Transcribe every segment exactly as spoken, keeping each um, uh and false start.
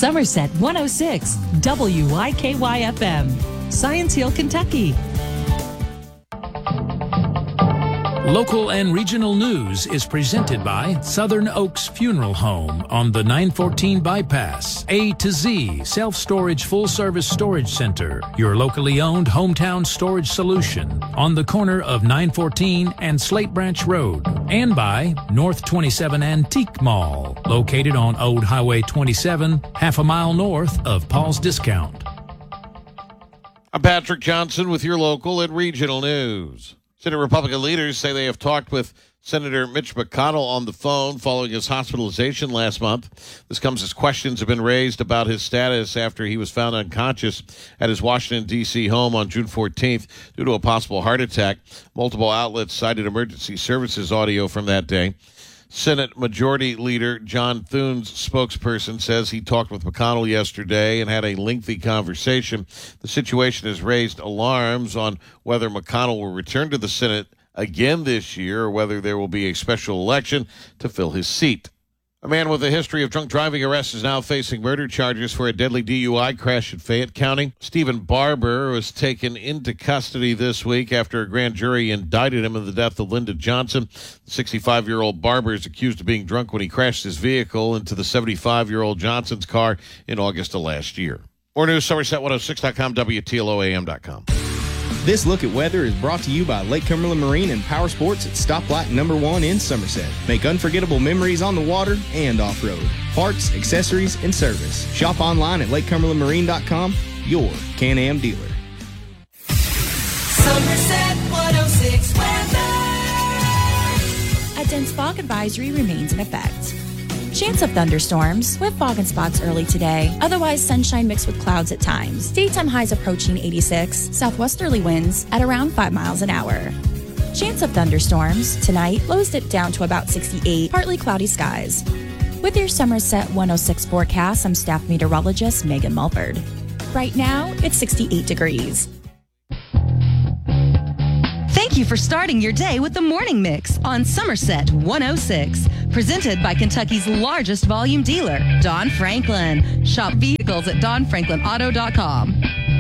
Somerset one oh six, W I K Y F M, Science Hill, Kentucky. Local and regional news is presented by Southern Oaks Funeral Home on the nine fourteen bypass. A to Z Self-Storage Full-Service Storage Center, your locally owned hometown storage solution on the corner of nine fourteen and Slate Branch Road. And by North twenty-seven Antique Mall, located on Old Highway twenty-seven, half a mile north of Paul's Discount. I'm Patrick Johnson with your local and regional news. Senate Republican leaders say they have talked with Senator Mitch McConnell on the phone following his hospitalization last month. This comes as questions have been raised about his status after he was found unconscious at his Washington, D C home on June fourteenth due to a possible heart attack. Multiple outlets cited emergency services audio from that day. Senate Majority Leader John Thune's spokesperson says he talked with McConnell yesterday and had a lengthy conversation. The situation has raised alarms on whether McConnell will return to the Senate again this year or whether there will be a special election to fill his seat. A man with a history of drunk driving arrests is now facing murder charges for a deadly D U I crash in Fayette County. Stephen Barber was taken into custody this week after a grand jury indicted him in the death of Linda Johnson. The sixty-five-year-old Barber is accused of being drunk when he crashed his vehicle into the seventy-five-year-old Johnson's car in August of last year. More news, Somerset one oh six dot com, W T L O A M dot com. This look at weather is brought to you by Lake Cumberland Marine and Power Sports at Stoplight Number One in Somerset. Make unforgettable memories on the water and off-road. Parts, accessories, and service. Shop online at lake cumberland marine dot com, your Can-Am dealer. Somerset one oh six weather. A dense fog advisory remains in effect. Chance of thunderstorms with fog and spots early today. Otherwise, sunshine mixed with clouds at times. Daytime highs approaching eighty-six. Southwesterly winds at around five miles an hour. Chance of thunderstorms tonight. Lows dip down to about sixty-eight. Partly cloudy skies. With your Somerset one oh six forecast, I'm staff meteorologist Megan Mulford. Right now, it's sixty-eight degrees. Thank you for starting your day with the Morning Mix on Somerset one oh six. Presented by Kentucky's largest volume dealer, Don Franklin. Shop vehicles at don franklin auto dot com.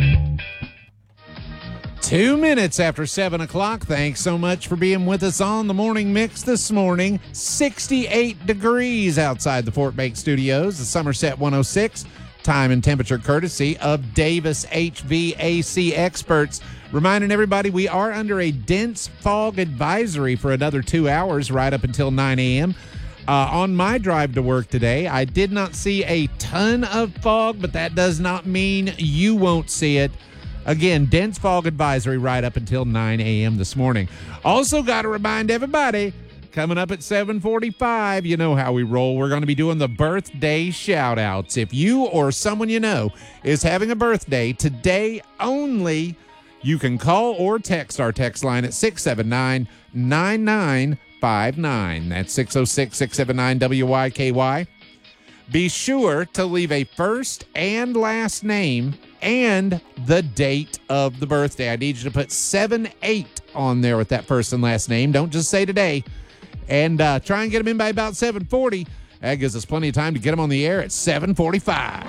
Two minutes after seven o'clock. Thanks so much for being with us on the Morning Mix this morning. sixty-eight degrees outside the Fort Bank Studios, the Somerset one oh six. Time and temperature courtesy of Davis H V A C experts. Reminding everybody we are under a dense fog advisory for another two hours right up until nine a.m. Uh, on my drive to work today, I did not see a ton of fog, but that does not mean you won't see it. Again, dense fog advisory right up until nine a.m. this morning. Also got to remind everybody, coming up at seven forty-five, you know how we roll. We're going to be doing the birthday shout-outs. If you or someone you know is having a birthday today only, you can call or text our text line at six seven nine, nine nine five nine. That's six oh six, six seven nine, W Y K Y. Be sure to leave a first and last name and the date of the birthday. I need you to put seven eight on there with that first and last name. Don't just say today. And uh, try and get them in by about seven forty. That gives us plenty of time to get them on the air at seven forty-five.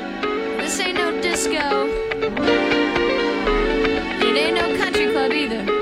This ain't no disco. It ain't no country club either.